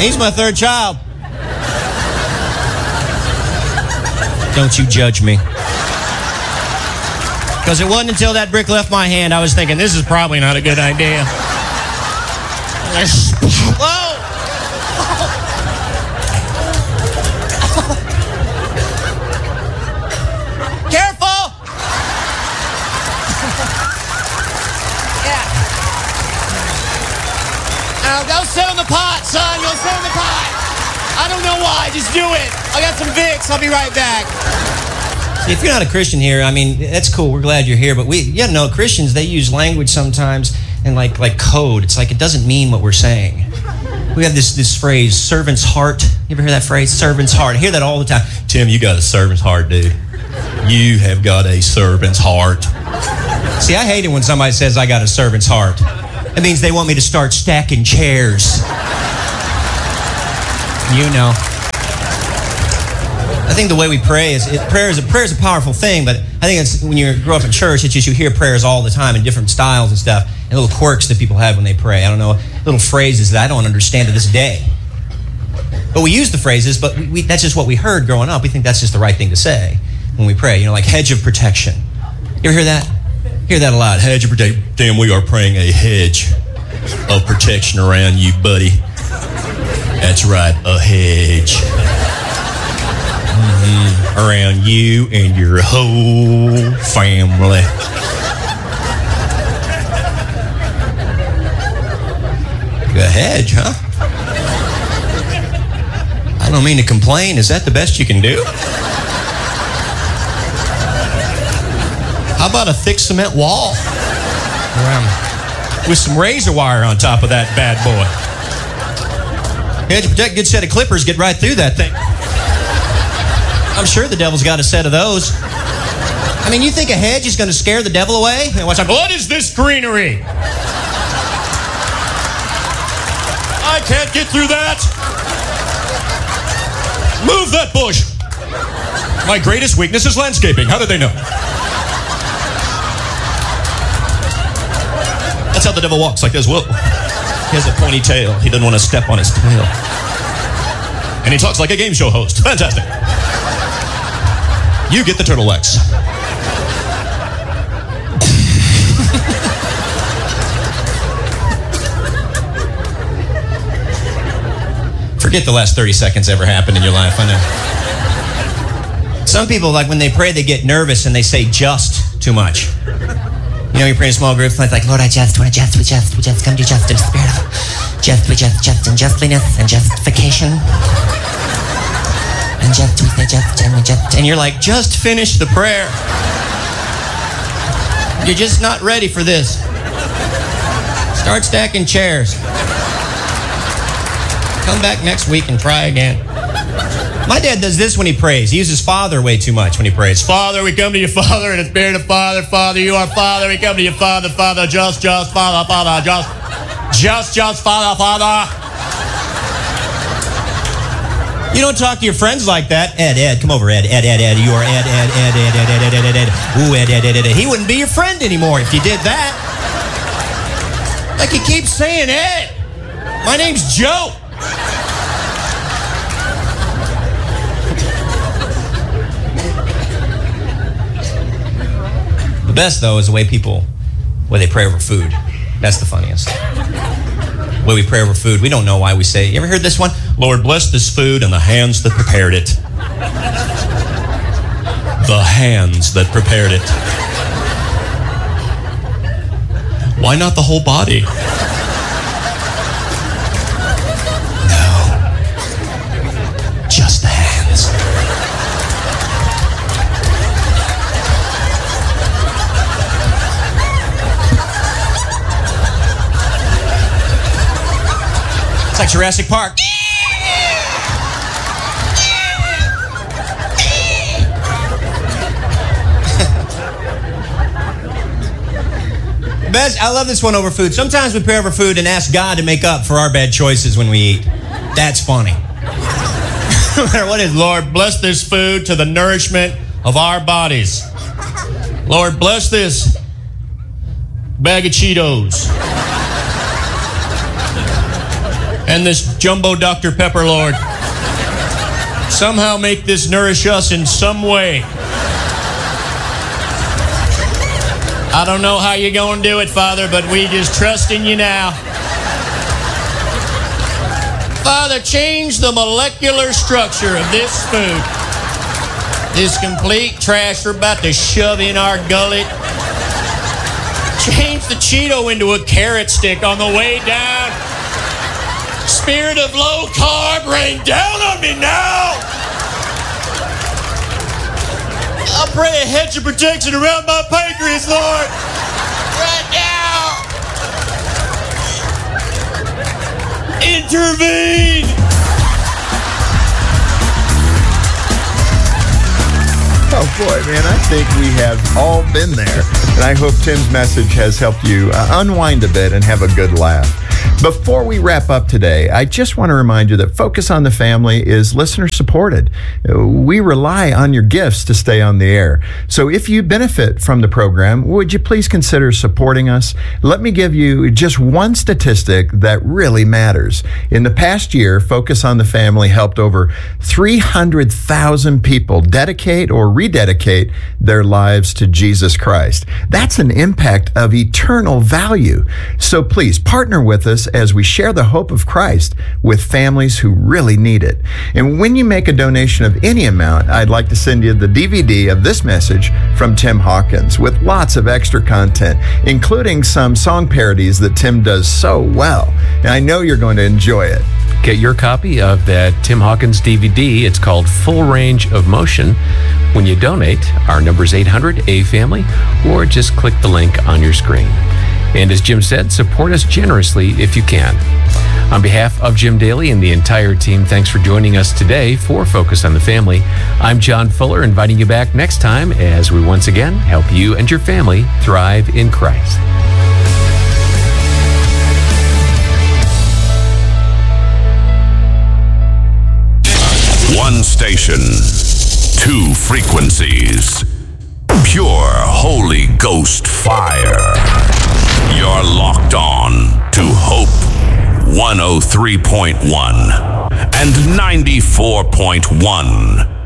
He's my third child. Don't you judge me. Because it wasn't until that brick left my hand, I was thinking, this is probably not a good idea. Whoa! Careful! Yeah. Now go sit on the pot, son. Go sit on the pot. I don't know why. Just do it. I got some Vicks. I'll be right back. See, if you're not a Christian here, I mean, that's cool. We're glad you're here. But Christians, they use language sometimes and like code. It's like it doesn't mean what we're saying. We have this phrase, servant's heart. You ever hear that phrase, servant's heart? I hear that all the time. Tim, you got a servant's heart, dude. You have got a servant's heart. See, I hate it when somebody says I got a servant's heart. It means they want me to start stacking chairs. You know. I think the way we pray prayer is a powerful thing, but I think it's when you grow up in church, it's just you hear prayers all the time in different styles and stuff, and little quirks that people have when they pray. I don't know, little phrases that I don't understand to this day. But we use the phrases, but that's just what we heard growing up. We think that's just the right thing to say when we pray. You know, like hedge of protection. You ever hear that? Hear that a lot. Hedge of protection. Damn, we are praying a hedge of protection around you, buddy. That's right, a hedge. Around you and your whole family. A hedge, huh? I don't mean to complain. Is that the best you can do? How about a thick cement wall? With some razor wire on top of that bad boy. Hedge protect, good set of clippers, get right through that thing. I'm sure the devil's got a set of those. I mean, you think a hedge is going to scare the devil away? What is this greenery? I can't get through that. Move that bush. My greatest weakness is landscaping. How did they know? That's how the devil walks, like this. Whoa. He has a pointy tail. He doesn't want to step on his tail. And he talks like a game show host. Fantastic. You get the turtlenecks. Forget the last 30 seconds ever happened in your life, I know. Some people, like when they pray, they get nervous and they say just too much. You know, you're praying in small groups, and it's like, Lord, we just come to you just in the spirit of just and justliness and justification. And just, we say just, and you're like, just finish the prayer. You're just not ready for this. Start stacking chairs. Come back next week and try again. My dad does this when he prays. He uses Father way too much when he prays. Father, we come to you, Father, in the spirit of Father. Father, you are Father. We come to you, Father, Father, just, Father, Father, just, Father, Father. You don't talk to your friends like that. Ed, come over, Ed. You are Ed. Ooh, Ed. He wouldn't be your friend anymore if you did that. Like you keep saying, Ed. My name's Joe. The best, though, is the way they pray over food. That's the funniest. The way we pray over food, we don't know why we say, you ever heard this one? Lord, bless this food and the hands that prepared it. The hands that prepared it. Why not the whole body? No. Just the hands. It's like Jurassic Park. I love this one over food. Sometimes we pray over food and ask God to make up for our bad choices when we eat. That's funny. No matter what it is, Lord, bless this food to the nourishment of our bodies. Lord, bless this bag of Cheetos. and this jumbo Dr. Pepper, Lord. Somehow make this nourish us in some way. I don't know how you're going to do it, Father, but we just trust in you now. Father, change the molecular structure of this food. This complete trash we're about to shove in our gullet. Change the Cheeto into a carrot stick on the way down. Spirit of low carb, rain down on me now. I pray a hedge of protection around my pancreas, Lord. Right now. Intervene. Oh boy, man, I think we have all been there. And I hope Tim's message has helped you unwind a bit and have a good laugh. Before we wrap up today, I just want to remind you that Focus on the Family is listener supported. We rely on your gifts to stay on the air. So if you benefit from the program, would you please consider supporting us? Let me give you just one statistic that really matters. In the past year, Focus on the Family helped over 300,000 people dedicate or rededicate their lives to Jesus Christ. That's an impact of eternal value. So please partner with us as we share the hope of Christ with families who really need it. And when you make a donation of any amount, I'd like to send you the DVD of this message from Tim Hawkins with lots of extra content, including some song parodies that Tim does so well. And I know you're going to enjoy it. Get your copy of that Tim Hawkins DVD. It's called Full Range of Motion. When you donate, our number is 800-A-FAMILY, or just click the link on your screen. And as Jim said, support us generously if you can. On behalf of Jim Daly and the entire team, thanks for joining us today for Focus on the Family. I'm John Fuller, inviting you back next time as we once again help you and your family thrive in Christ. One station, two frequencies, pure Holy Ghost fire. You're locked on to Hope 103.1 and 94.1.